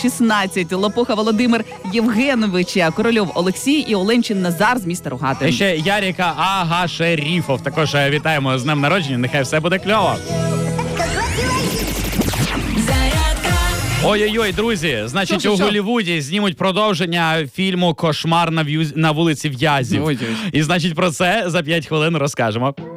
16, Лопуха Володимир Євгенович, Корольов Олексій і Оленчин Назар з міста Рогатин. І ще Яріка Агашеріфов. Також вітаємо з днем народження. Нехай все буде кльово. Ой-ой-ой, друзі, значить, Що? у Голлівуді знімуть продовження фільму «Кошмар на вулиці В'язів». Ой-ой. І, значить, про це за 5 хвилин розкажемо.